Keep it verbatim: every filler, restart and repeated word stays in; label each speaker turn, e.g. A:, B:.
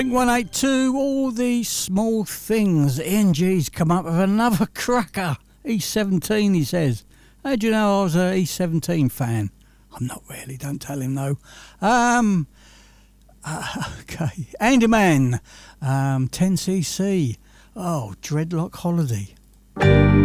A: one eighty-two, all these small things. Ian G's come up with another cracker. E seventeen, he says. How do you know I was a E seventeen fan? I'm not really, don't tell him no. Um, uh, okay, Andy Man, um, ten C C. Oh, Dreadlock Holiday.